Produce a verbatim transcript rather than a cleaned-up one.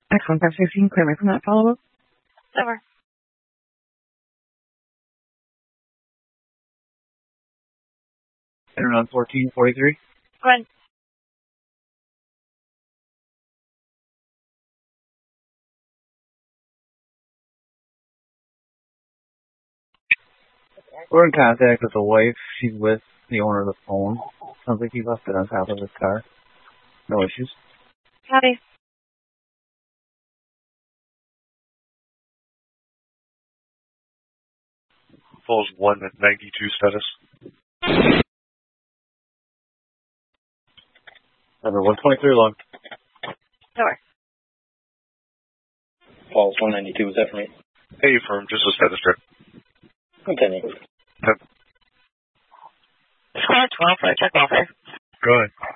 Excellent. five sixteen, clear me from that follow-up. Over. Around fourteen forty-three. Go ahead. We're in contact with the wife. She's with the owner of the phone. Sounds like he left it on top of his car. No issues. Copy. Falls one ninety-two status. Number one twenty-three long. Over. Falls one ninety-two, was that for me? Hey, firm, just a status check. Continue. Ten. Square twelve for a check offer. Go ahead.